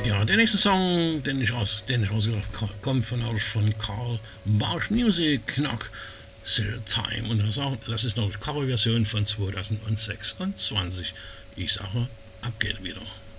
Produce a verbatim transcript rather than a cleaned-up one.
Ja, der nächste Song, den ich, aus, den ich ausgesucht habe, kommt von, von Carl Barsch Music, Knock Zero Time. Und das, auch, das ist noch die Coverversion von zweitausendsechsundzwanzig. Ich sage, ab geht wieder.